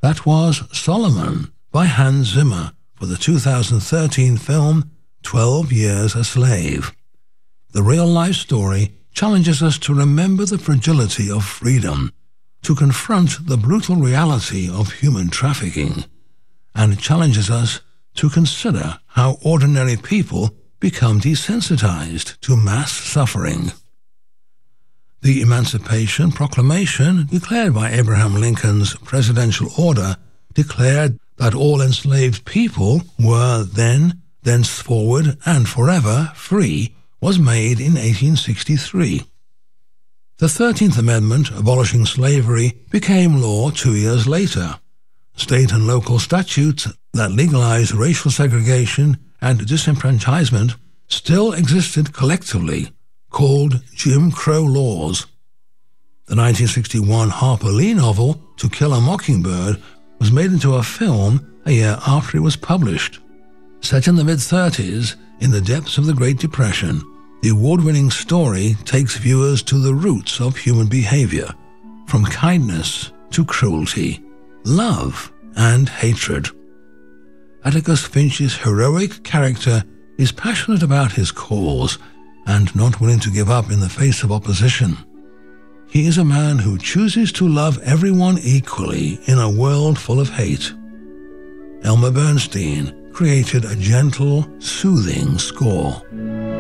That was Solomon by Hans Zimmer for the 2013 film 12 Years a Slave. The real-life story challenges us to remember the fragility of freedom, to confront the brutal reality of human trafficking, and challenges us to consider how ordinary people become desensitized to mass suffering. The Emancipation Proclamation, declared by Abraham Lincoln's presidential order, declared that all enslaved people were then, thenceforward, and forever free, was made in 1863. The 13th Amendment abolishing slavery became law 2 years later. State and local statutes that legalized racial segregation and disenfranchisement still existed collectively, called Jim Crow laws. The 1961 Harper Lee novel To Kill a Mockingbird was made into a film a year after it was published. Set in the mid-30s, in the depths of the Great Depression, the award-winning story takes viewers to the roots of human behavior, from kindness to cruelty, love and hatred. Atticus Finch's heroic character is passionate about his cause and not willing to give up in the face of opposition. He is a man who chooses to love everyone equally in a world full of hate. Elmer Bernstein created a gentle, soothing score.